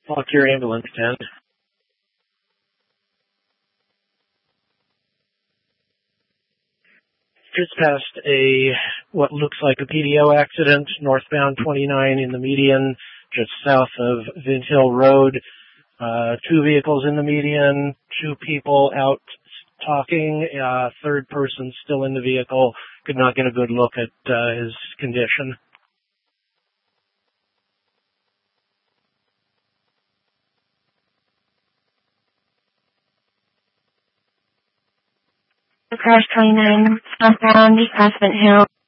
Volunteer Ambulance 10. Just past what looks like a PDO accident, northbound 29 in the median, just south of Vint Hill Road. 2 vehicles in the median, 2 people out talking, third person still in the vehicle. Could not get a good look at his condition. Crash 29, southbound, East Vint Hill.